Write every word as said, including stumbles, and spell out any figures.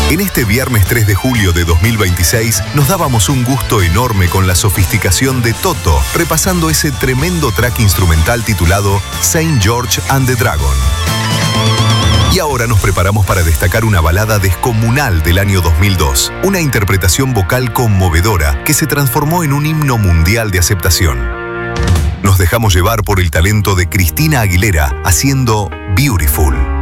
En este viernes tres de julio de dos mil veintiséis nos dábamos un gusto enorme con la sofisticación de Toto, repasando ese tremendo track instrumental titulado Saint George and the Dragon. Y ahora nos preparamos para destacar una balada descomunal del año dos mil dos, una interpretación vocal conmovedora que se transformó en un himno mundial de aceptación. Nos dejamos llevar por el talento de Cristina Aguilera haciendo Beautiful.